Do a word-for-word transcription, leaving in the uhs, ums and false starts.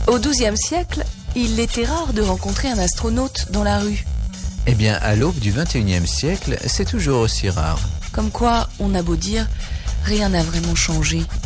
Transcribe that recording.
Au douzième siècle, il était rare de rencontrer un astronaute dans la rue. Eh bien, à l'aube du vingt et unième siècle, c'est toujours aussi rare. Comme quoi, on a beau dire, rien n'a vraiment changé.